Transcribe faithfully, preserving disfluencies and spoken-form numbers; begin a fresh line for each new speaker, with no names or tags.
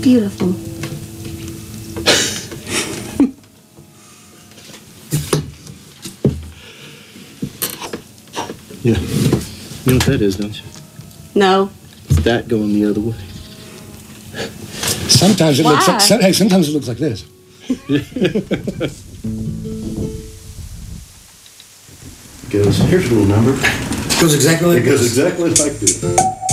beautiful.
Yeah. You know what that is, don't you?
No.
It's that going the other way.
Sometimes it
Why?
looks like, some, hey, sometimes it looks like this.
Goes, here's a little number.
It goes exactly like
It goes
this.
exactly like this.